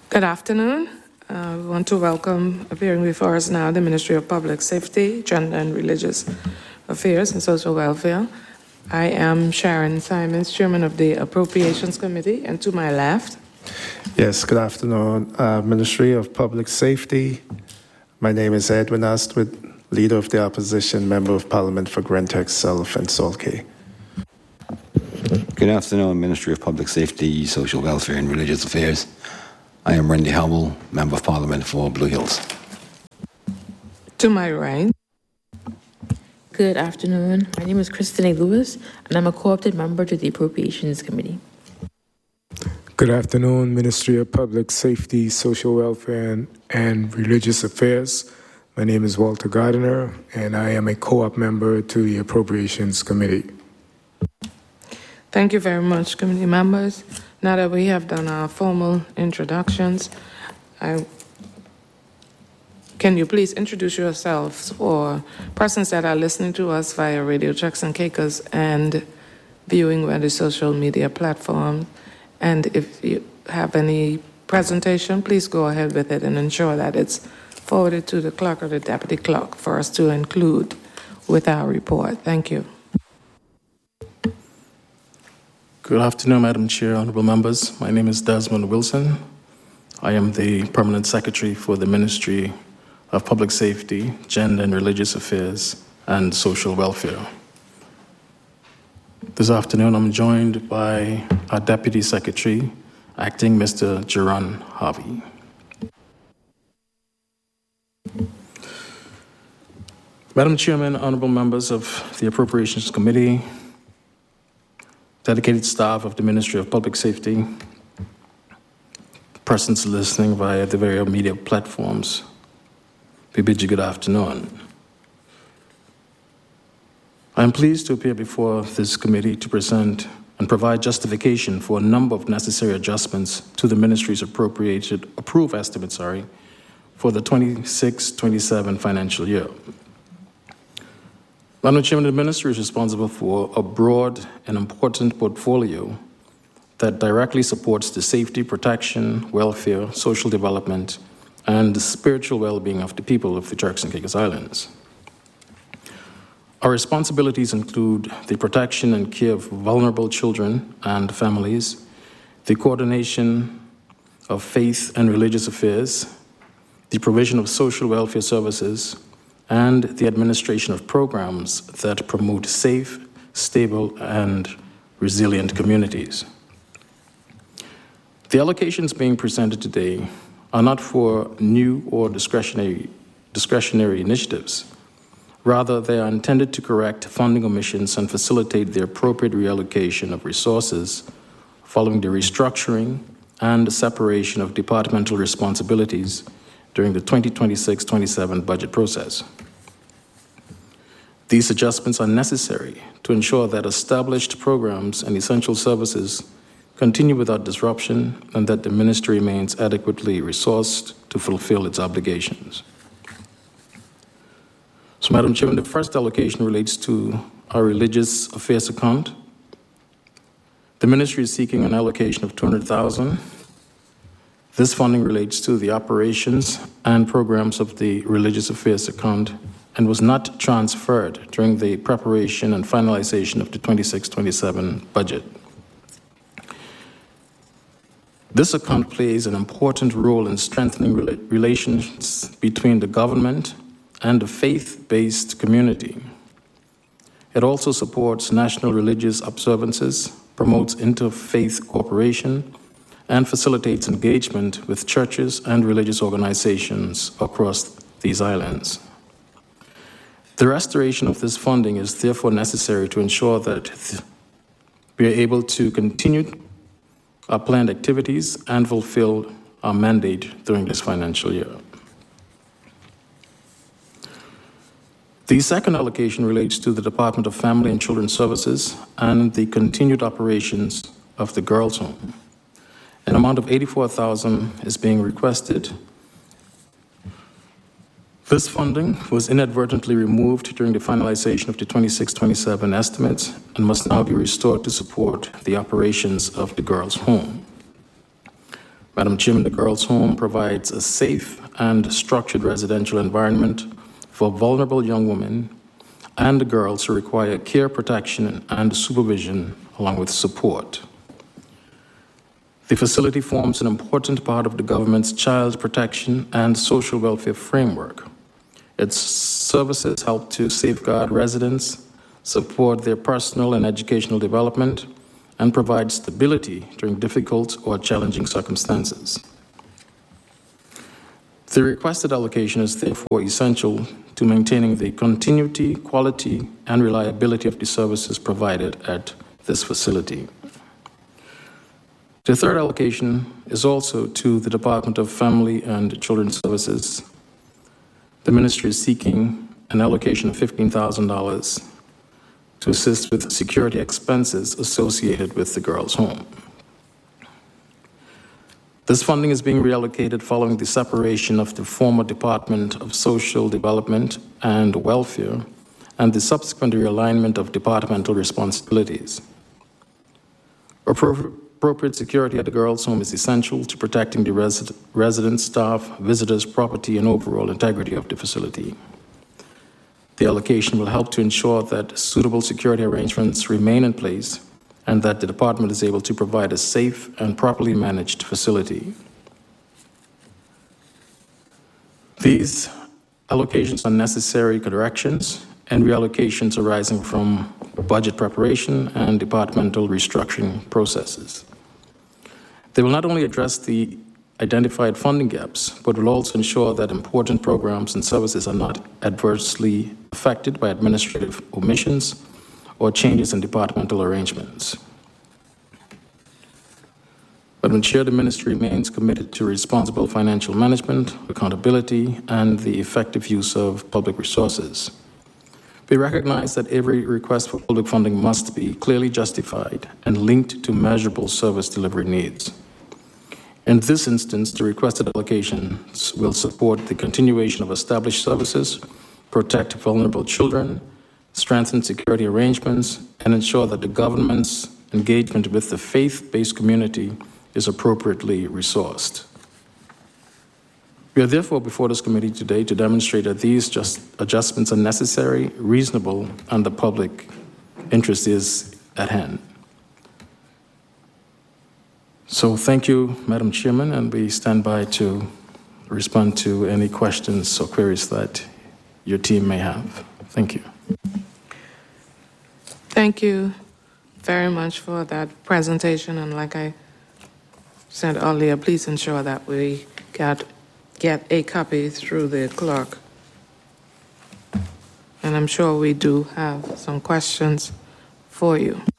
Good afternoon. We want to welcome, appearing before us now, the Ministry of Public Safety, Gender and Religious Affairs and Social Welfare. I am Sharon Simons, Chairman of the Appropriations Committee, and to my left. Yes, good afternoon. Ministry of Public Safety. My name is Edwin Astwood, Leader of the Opposition, Member of Parliament for Grencach, Self and Salt Cay. Good afternoon, Ministry of Public Safety, Social Welfare and Religious Affairs. I am Randy Howell, Member of Parliament for Blue Hills. To my right. Good afternoon. My name is Christine Lewis, and I'm a co-opted member to the Appropriations Committee. Good afternoon, Ministry of Public Safety, Social Welfare and Religious Affairs. My name is Walter Gardiner, and I am a co-op member to the Appropriations Committee. Thank you very much, committee members. Now that we have done our formal introductions, can you please introduce yourselves for persons that are listening to us via Radio Turks and Caicos and viewing via the social media platform? And if you have any presentation, please go ahead with it and ensure that it's forwarded to the clerk or the deputy clerk for us to include with our report. Thank you. Good afternoon, Madam Chair, honorable members. My name is Desmond Wilson. I am the Permanent Secretary for the Ministry of Public Safety, Gender and Religious Affairs, and Social Welfare. This afternoon, I'm joined by our Deputy Secretary, Acting Mr. Jaron Harvey. Madam Chairman, honorable members of the Appropriations Committee, dedicated staff of the Ministry of Public Safety, persons listening via the various media platforms, we bid you good afternoon. I am pleased to appear before this committee to present and provide justification for a number of necessary adjustments to the Ministry's approved estimates for the 26-27 financial year. Madam Chairman, the Ministry is responsible for a broad and important portfolio that directly supports the safety, protection, welfare, social development, and the spiritual well-being of the people of the Turks and Caicos Islands. Our responsibilities include the protection and care of vulnerable children and families, the coordination of faith and religious affairs, the provision of social welfare services, and the administration of programs that promote safe, stable, and resilient communities. The allocations being presented today are not for new or discretionary initiatives. Rather, they are intended to correct funding omissions and facilitate the appropriate reallocation of resources following the restructuring and the separation of departmental responsibilities during the 2026-27 budget process. These adjustments are necessary to ensure that established programs and essential services continue without disruption and that the ministry remains adequately resourced to fulfill its obligations. So, Madam Chairman, the first allocation relates to our religious affairs account. The ministry is seeking an allocation of $200,000. This funding relates to the operations and programs of the religious affairs account and was not transferred during the preparation and finalization of the 26-27 budget. This account plays an important role in strengthening relations between the government and the faith-based community. It also supports national religious observances, promotes interfaith cooperation, and facilitates engagement with churches and religious organizations across these islands. The restoration of this funding is therefore necessary to ensure that we are able to continue our planned activities and fulfill our mandate during this financial year. The second allocation relates to the Department of Family and Children Services and the continued operations of the Girls' Home. An amount of $84,000 is being requested. This funding was inadvertently removed during the finalization of the 26-27 estimates and must now be restored to support the operations of the Girls' Home. Madam Chairman, the Girls' Home provides a safe and structured residential environment for vulnerable young women and girls who require care, protection, and supervision, along with support. The facility forms an important part of the government's child protection and social welfare framework. Its services help to safeguard residents, support their personal and educational development, and provide stability during difficult or challenging circumstances. The requested allocation is therefore essential to maintaining the continuity, quality, and reliability of the services provided at this facility. The third allocation is also to the Department of Family and Children's Services. The ministry is seeking an allocation of $15,000 to assist with security expenses associated with the Girls' Home. This funding is being reallocated following the separation of the former Department of Social Development and Welfare and the subsequent realignment of departmental responsibilities. Appropriate security at the Girls' Home is essential to protecting the residents, staff, visitors, property, and overall integrity of the facility. The allocation will help to ensure that suitable security arrangements remain in place and that the department is able to provide a safe and properly managed facility. These allocations are necessary corrections and reallocations arising from budget preparation and departmental restructuring processes. They will not only address the identified funding gaps, but will also ensure that important programs and services are not adversely affected by administrative omissions or changes in departmental arrangements. Madam Chair, the ministry remains committed to responsible financial management, accountability, and the effective use of public resources. We recognize that every request for public funding must be clearly justified and linked to measurable service delivery needs. In this instance, the requested allocations will support the continuation of established services, protect vulnerable children, strengthen security arrangements, and ensure that the government's engagement with the faith-based community is appropriately resourced. We are therefore before this committee today to demonstrate that these adjustments are necessary, reasonable, and the public interest is at hand. So thank you, Madam Chairman, and we stand by to respond to any questions or queries that your team may have. Thank you. Thank you very much for that presentation, and like I said earlier, please ensure that we get a copy through the clerk. And I'm sure we do have some questions for you.